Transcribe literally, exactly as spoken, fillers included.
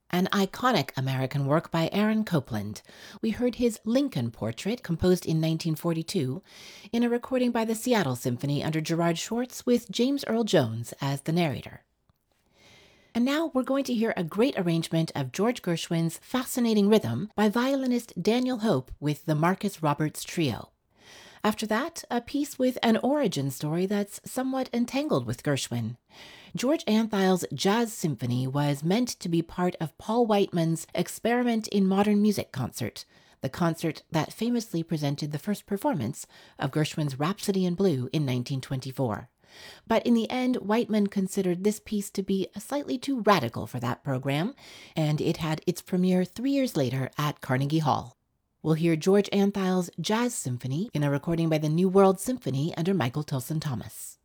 An iconic American work by Aaron Copland. We heard his Lincoln Portrait, composed in nineteen forty-two, in a recording by the Seattle Symphony under Gerard Schwartz with James Earl Jones as the narrator. And now we're going to hear a great arrangement of George Gershwin's Fascinating Rhythm by violinist Daniel Hope with the Marcus Roberts Trio. After that, a piece with an origin story that's somewhat entangled with Gershwin. George Antheil's Jazz Symphony was meant to be part of Paul Whiteman's Experiment in Modern Music concert, the concert that famously presented the first performance of Gershwin's Rhapsody in Blue in nineteen twenty-four. But in the end, Whiteman considered this piece to be slightly too radical for that program, and it had its premiere three years later at Carnegie Hall. We'll hear George Antheil's Jazz Symphony in a recording by the New World Symphony under Michael Tilson Thomas.